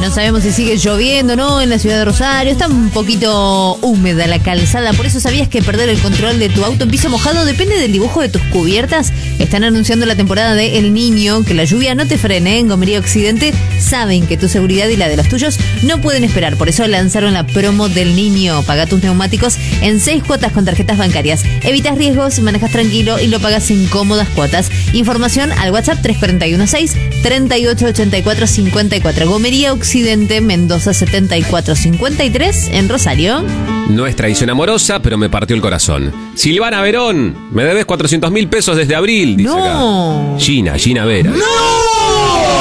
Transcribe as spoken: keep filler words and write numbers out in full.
No sabemos si sigue lloviendo, ¿no? En la ciudad de Rosario está un poquito húmeda la calzada. Por eso, ¿sabías que perder el control de tu auto en piso mojado depende del dibujo de tus cubiertas? Están anunciando la temporada de El Niño, que la lluvia no te frene. En Gomería Occidente saben que tu seguridad y la de los tuyos no pueden esperar. Por eso lanzaron la promo del Niño. Paga tus neumáticos en seis cuotas con tarjetas bancarias. Evitas riesgos, manejas tranquilo y lo pagas en cómodas cuotas. Información al WhatsApp tres cuatro uno seis, tres ocho ocho cuatro cinco cuatro. Gomería Occidente, Mendoza setenta y cuatro cincuenta y tres, en Rosario. No es traición amorosa, pero me partió el corazón. Silvana Verón, me debes cuatrocientos mil pesos desde abril, dice no. acá. Gina, Gina Vera. ¡No!